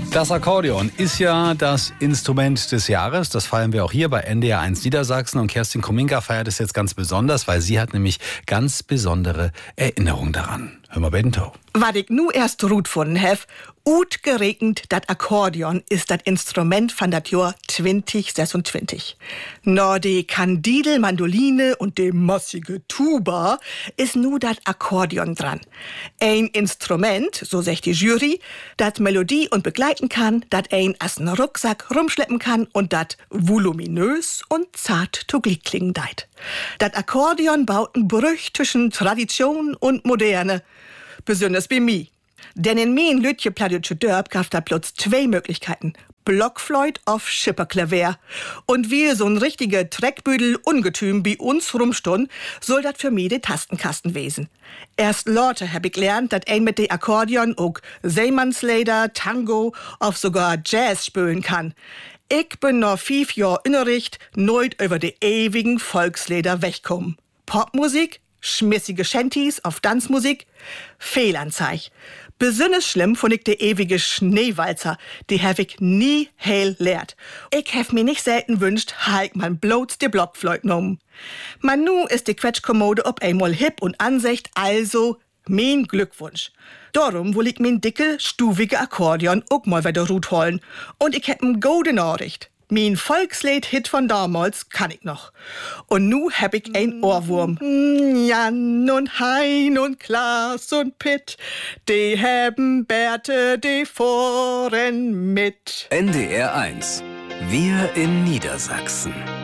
Das Akkordeon ist ja das Instrument des Jahres. Das feiern wir auch hier bei NDR 1 Niedersachsen. Und Kerstin Kominka feiert es jetzt ganz besonders, weil sie hat nämlich ganz besondere Erinnerungen daran. Hör mal, Bento. Was ich nu erst gut gefunden hef, ut geregnet, dat Akkordeon ist dat Instrument von dat Jahr 2026. No, die Kandidel, Mandoline und de massige Tuba ist nu dat Akkordeon dran. Ein Instrument, so sagt die Jury, dat Melodie und begleiten kann, dat ein as n Rucksack rumschleppen kann und dat voluminös und zart to Glied klingen deit. Dat Akkordeon baut n Brüch zwischen Tradition und Moderne. Besonders bei mir. Denn in mein Lütje Pladütsche Dörp gab da plötzlich zwei Möglichkeiten. Blockflöjt auf Schipperklavier. Und wie so ein richtiger Treckbüdel Ungetüm bei uns rumstund, soll dat für mich de Tastenkasten wesen. Erst Leute hab ich gelernt, dat ein mit de Akkordeon auch Seemannslieder, Tango, auf sogar Jazz spülen kann. Ich bin noch 5 Jahre Innericht, neut über de ewigen Volkslieder wegkommen. Popmusik, schmissige Shanties auf Tanzmusik, Fehlanzeig. Besonders schlimm fand ich de ewige Schneewalzer, die hab ich nie heil lehrt. Ich hab mir nicht selten wünscht, halt man bloß de Blockflöjt genommen. Man nu ist die Quetschkommode ob einmal hip und ansicht, also mein Glückwunsch. Darum will ich mein dicke, stuvige Akkordeon auch mal wieder Rut holen. Und ich hab n gute Nachricht. Mein Volkslied-Hit von damals kann ich noch. Und nu hab ich ein Ohrwurm. Jan und Hein und Klaas und Pitt, die haben Bärte, die fahren mit. NDR 1. Wir in Niedersachsen.